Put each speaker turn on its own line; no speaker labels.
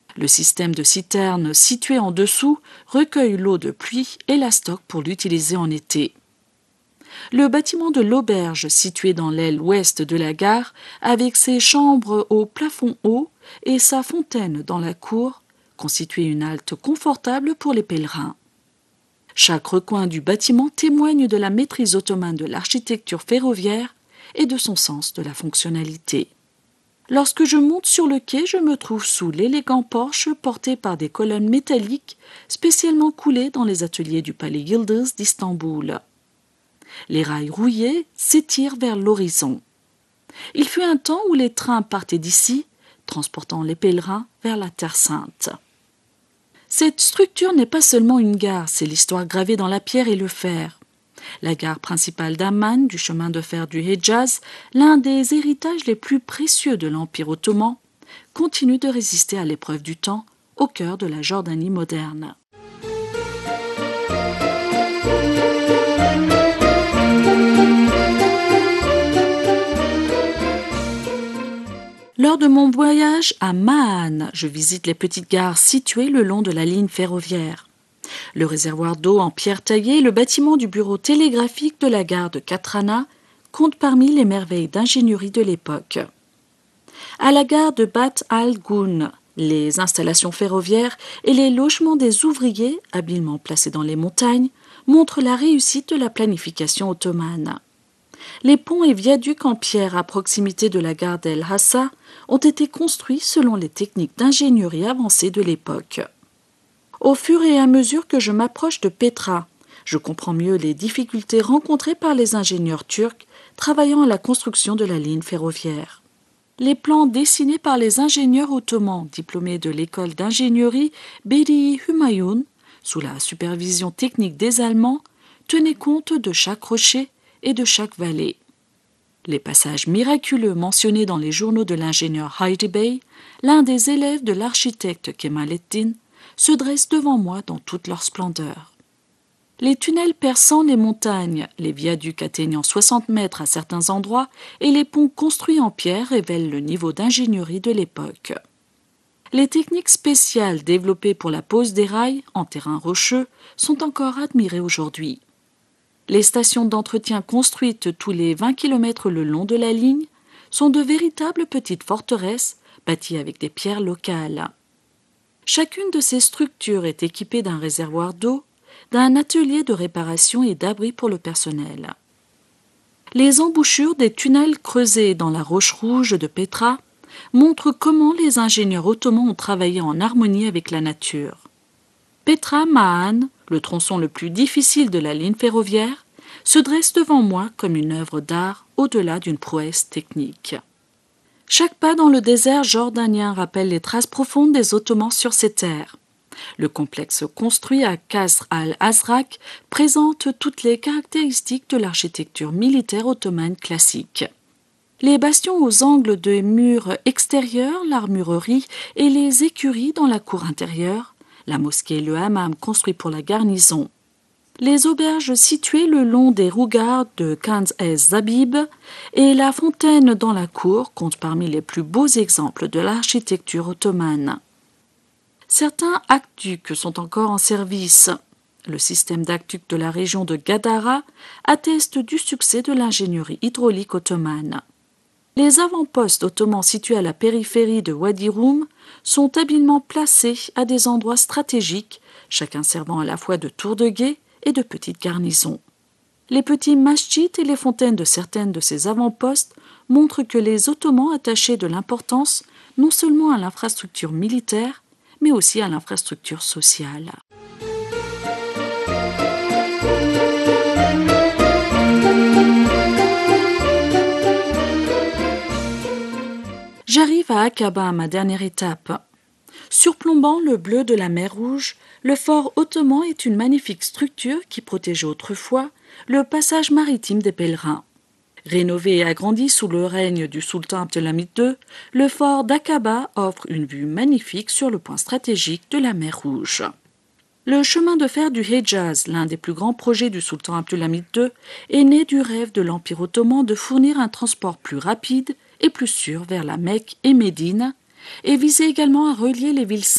Le système de citerne situé en dessous recueille l'eau de pluie et la stocke pour l'utiliser en été. Le bâtiment de l'auberge situé dans l'aile ouest de la gare, avec ses chambres au plafond haut et sa fontaine dans la cour, constituait une halte confortable pour les pèlerins. Chaque recoin du bâtiment témoigne de la maîtrise ottomane de l'architecture ferroviaire et de son sens de la fonctionnalité. Lorsque je monte sur le quai, je me trouve sous l'élégant porche porté par des colonnes métalliques spécialement coulées dans les ateliers du palais Yıldız d'Istanbul. Les rails rouillés s'étirent vers l'horizon. Il fut un temps où les trains partaient d'ici, transportant les pèlerins vers la Terre Sainte. Cette structure n'est pas seulement une gare, c'est l'histoire gravée dans la pierre et le fer. La gare principale d'Amman, du chemin de fer du Hedjaz, l'un des héritages les plus précieux de l'Empire ottoman, continue de résister à l'épreuve du temps au cœur de la Jordanie moderne. Lors de mon voyage à Ma'an, je visite les petites gares situées le long de la ligne ferroviaire. Le réservoir d'eau en pierre taillée et le bâtiment du bureau télégraphique de la gare de Katrana comptent parmi les merveilles d'ingénierie de l'époque. À la gare de Bat al-Ghun, les installations ferroviaires et les logements des ouvriers, habilement placés dans les montagnes, montrent la réussite de la planification ottomane. Les ponts et viaducs en pierre à proximité de la gare d'El-Hassa ont été construits selon les techniques d'ingénierie avancées de l'époque. Au fur et à mesure que je m'approche de Petra, je comprends mieux les difficultés rencontrées par les ingénieurs turcs travaillant à la construction de la ligne ferroviaire. Les plans dessinés par les ingénieurs ottomans diplômés de l'école d'ingénierie Bedi Humayun, sous la supervision technique des Allemands, tenaient compte de chaque rocher et de chaque vallée. Les passages miraculeux mentionnés dans les journaux de l'ingénieur Heidi Bey, l'un des élèves de l'architecte Kemalettin, se dressent devant moi dans toute leur splendeur. Les tunnels perçant les montagnes, les viaducs atteignant 60 mètres à certains endroits et les ponts construits en pierre révèlent le niveau d'ingénierie de l'époque. Les techniques spéciales développées pour la pose des rails en terrain rocheux sont encore admirées aujourd'hui. Les stations d'entretien construites tous les 20 km le long de la ligne sont de véritables petites forteresses bâties avec des pierres locales. Chacune de ces structures est équipée d'un réservoir d'eau, d'un atelier de réparation et d'abri pour le personnel. Les embouchures des tunnels creusés dans la roche rouge de Petra montrent comment les ingénieurs ottomans ont travaillé en harmonie avec la nature. Petra Ma'an, le tronçon le plus difficile de la ligne ferroviaire, se dresse devant moi comme une œuvre d'art au-delà d'une prouesse technique. Chaque pas dans le désert jordanien rappelle les traces profondes des Ottomans sur ces terres. Le complexe construit à Kasr al-Azraq présente toutes les caractéristiques de l'architecture militaire ottomane classique. Les bastions aux angles des murs extérieurs, l'armurerie et les écuries dans la cour intérieure, la mosquée et le hammam construits pour la garnison. Les auberges situées le long des rougards de Kanz ez-Zabib et la fontaine dans la cour comptent parmi les plus beaux exemples de l'architecture ottomane. Certains aqueducs sont encore en service. Le système d'aqueducs de la région de Gadara atteste du succès de l'ingénierie hydraulique ottomane. Les avant-postes ottomans situés à la périphérie de Wadi Rum sont habilement placés à des endroits stratégiques, chacun servant à la fois de tour de guet et de petites garnisons. Les petits masjits et les fontaines de certaines de ces avant-postes montrent que les Ottomans attachaient de l'importance non seulement à l'infrastructure militaire, mais aussi à l'infrastructure sociale. J'arrive à Aqaba, ma dernière étape. Surplombant le bleu de la mer Rouge, le fort ottoman est une magnifique structure qui protégeait autrefois le passage maritime des pèlerins. Rénové et agrandi sous le règne du sultan Abdülhamid II, le fort d'Aqaba offre une vue magnifique sur le point stratégique de la mer Rouge. Le chemin de fer du Hedjaz, l'un des plus grands projets du sultan Abdülhamid II, est né du rêve de l'Empire ottoman de fournir un transport plus rapide et plus sûr vers la Mecque et Médine, et visait également à relier les villes